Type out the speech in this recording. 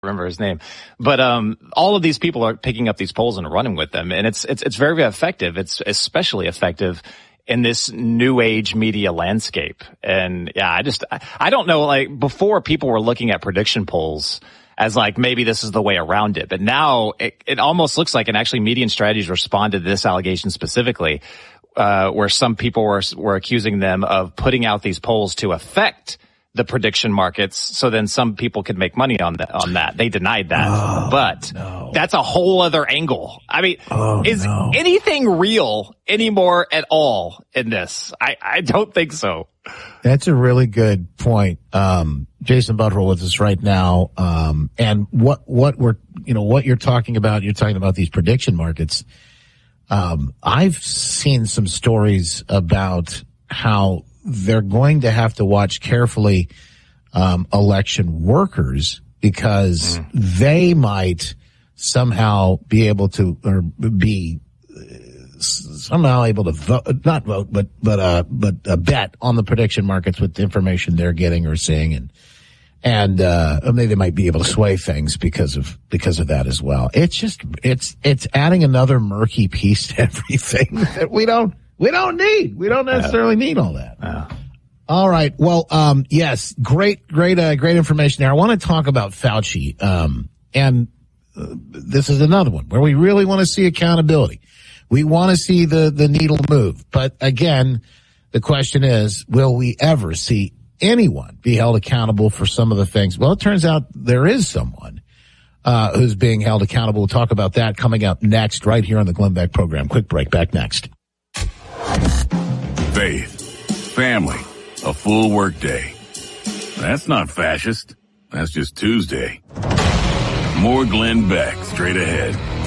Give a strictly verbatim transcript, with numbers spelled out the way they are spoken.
remember his name, but um, all of these people are picking up these polls and running with them, and it's it's it's very, very effective. It's especially effective in this new age media landscape. And yeah, I just I, I don't know. Like before, people were looking at prediction polls as like maybe this is the way around it, but now it, it almost looks like, and actually, Median Strategies responded to this allegation specifically, uh, where some people were were accusing them of putting out these polls to affect the prediction markets, so then some people could make money on that. On that, they denied that, oh, but no. that's a whole other angle. I mean, oh, is no. anything real anymore at all in this? I, I don't think so. That's a really good point. Um, Jason Buttrill with us right now, um, and what what we're you know what you're talking about. You're talking about these prediction markets. Um, I've seen some stories about how they're going to have to watch carefully um, election workers because mm. they might somehow be able to or be uh, somehow able to vote, not vote, but but uh, but uh, bet on the prediction markets with the information they're getting or seeing, and and uh, maybe they might be able to sway things because of because of that as well. It's just it's it's adding another murky piece to everything that we don't. We don't need. We don't necessarily need all that. Uh, all right. Well, um, yes, great, great, uh, great information there. I want to talk about Fauci. Um, and uh, this is another one where we really want to see accountability. We want to see the, the needle move. But again, the question is, will we ever see anyone be held accountable for some of the things? Well, it turns out there is someone, uh, who's being held accountable. We'll talk about that coming up next right here on the Glenn Beck program. Quick break. Back next. Faith, family, a full workday. That's not fascist. That's just Tuesday. More Glenn Beck straight ahead.